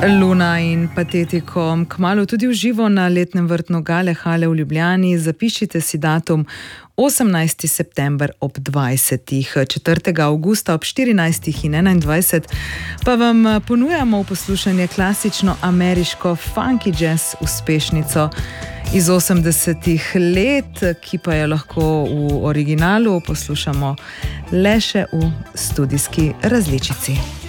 Luna in Patetiko kmalu tudi v živo na letnem vrtnu Gale Hale v Ljubljani. Zapišite si datum 18. september ob 20. 4. avgusta ob 14. in 21. pa vam ponujamo v poslušanje klasično ameriško funky jazz uspešnico iz 80. let, ki pa jo lahko v originalu poslušamo le še v studijski različici.